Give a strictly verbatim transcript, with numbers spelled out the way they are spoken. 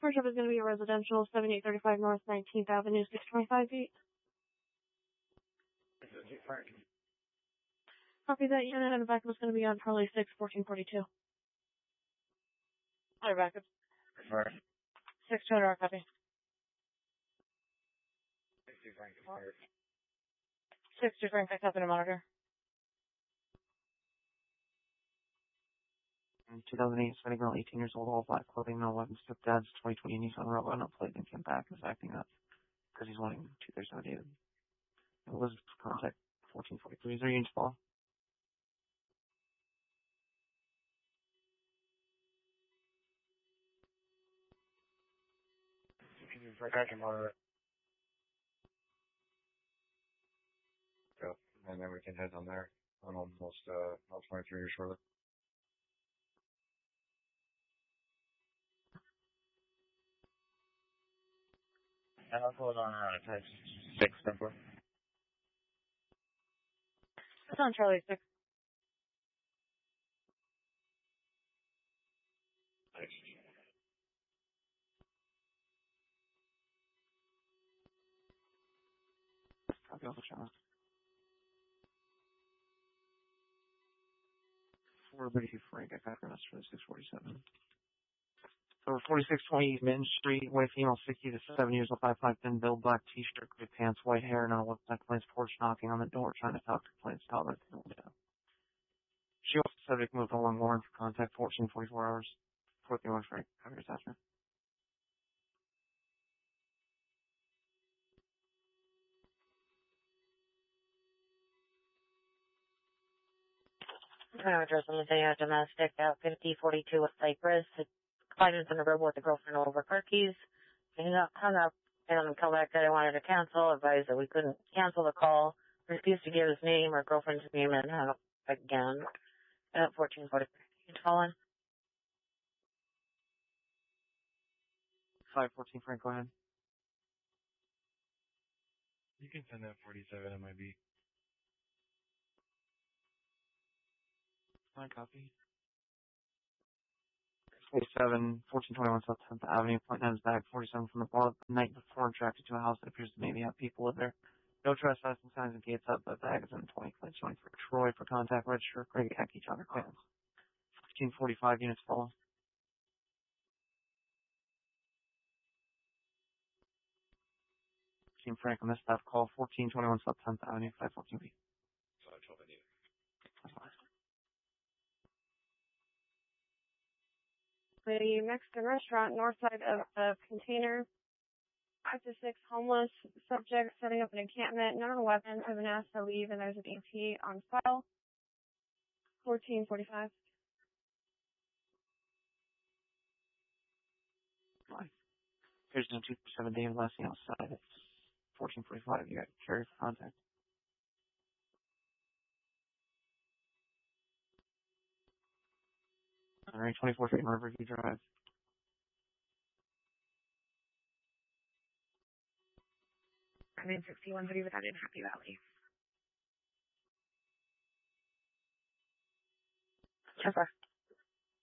First up is going to be a residential, seventy-eight thirty-five North nineteenth Avenue, six twenty-five feet. Copy that unit, and the backup is going to be on Charlie six, fourteen forty-two. Hi, backup. First. six two hundred, copy. six two Frank, pick up in a monitor. two thousand eight Hispanic girl, eighteen years old, all black clothing, no weapons, took dad's twenty twenty Nissan Rogue, no plate, and came back and is acting up because he's wanting two thirty-seven David. Elizabeth's contact fourteen forty-three. Is there units fall? Yep, and then we can head on there. I'm almost uh about twenty-three years shortly. And I'll hold on around a type six number. It's on Charlie six. Nice. Copy off the channel. four thirty-two Frank, I got her for the six forty-seven. So forty-six twenty Minton Street, white female, sixty to seventy years old, five five thin build, black t-shirt, gray pants, white hair, and on a left side complaints porch knocking on the door, trying to talk to complaints toddler through the window. She also subject moved along Lauren for contact fourteen forty-four hours. fourteen one Frank, cover your attachment. Current address on the day of domestic at fifty forty-two with Cypress. Client's on the road with the girlfriend over car keys. He hung up, hung up and come back that I wanted to cancel, advised that we couldn't cancel the call, refused to give his name or girlfriend's name, and hung up again at fourteen forty-three. You can call in. five fourteen Frank, go ahead. You can send that forty-seven, it might be. My copy. forty-seven, fourteen twenty-one South tenth Avenue, point nine is back, forty-seven from the bar the night before, attracted to a house that appears to maybe have people live there. No trespassing signs and gates up, but bag is in twenty plates showing for Troy for contact register, Craig Ecky, John Clans. fifteen forty-five units fall. Team Frank on this staff call, fourteen twenty-one South tenth Avenue, five fourteen B. So I told you. The Mexican restaurant, north side of the container. five to six homeless subjects setting up an encampment. None of the weapons have been asked to leave, and there's an E T on file. fourteen forty-five. Fine. Here's no two seven David last thing outside. It's fourteen forty-five. You got carry for contact. Alright, twenty-four Street, Riverview Drive. I'm in sixty-one thirty without in Happy Valley. Sure.